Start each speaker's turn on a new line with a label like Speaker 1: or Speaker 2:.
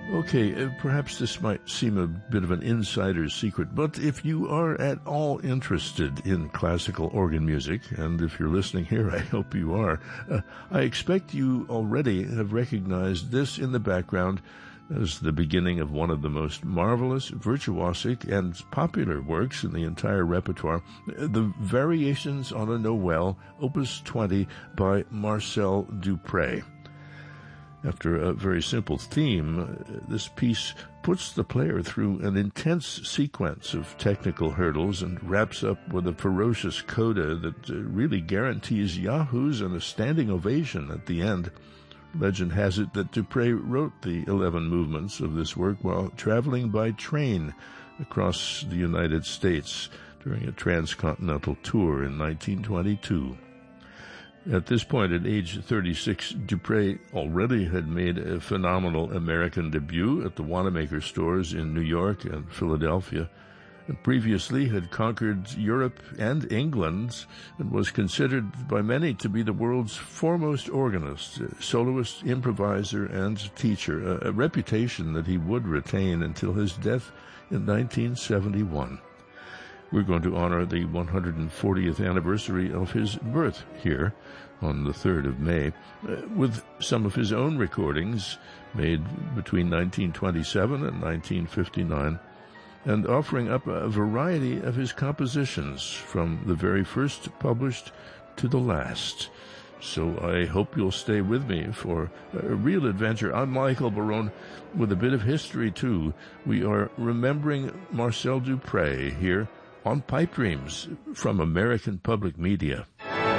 Speaker 1: Okay, perhaps this might seem a bit of an insider's secret, but if you are at all interested in classical organ music, and if you're listening here, I hope you are, I expect you already have recognized this in the background as the beginning of one of the most marvelous, virtuosic, and popular works in the entire repertoire, the Variations on a Noel, Opus 20 by Marcel Dupré. After a very simple theme, this piece puts the player through an intense sequence of technical hurdles and wraps up with a ferocious coda that really guarantees yahoos and a standing ovation at the end. Legend has it that Dupré wrote the 11 movements of this work while traveling by train across the United States during a transcontinental tour in 1922. At this point, at age 36, Dupré already had made a phenomenal American debut at the Wanamaker stores in New York and Philadelphia, and previously had conquered Europe and England and was considered by many to be the world's foremost organist, soloist, improviser, and teacher, a reputation that he would retain until his death in 1971. We're going to honor the 140th anniversary of his birth here on the 3rd of May with some of his own recordings made between 1927 and 1959, and offering up a variety of his compositions from the very first published to the last. So I hope you'll stay with me for a real adventure. I'm Michael Barone with a bit of history, too. We are remembering Marcel Dupré here on Pipe Dreams from American Public Media.